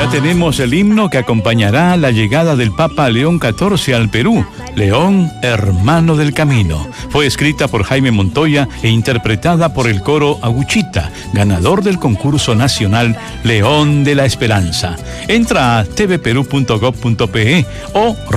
Ya tenemos el himno que acompañará la llegada del Papa León XIV al Perú, León, hermano del camino. Fue escrita por Jaime Montoya e interpretada por el coro Aguchita, ganador del concurso nacional León de la Esperanza. Entra a tvperú.gov.pe o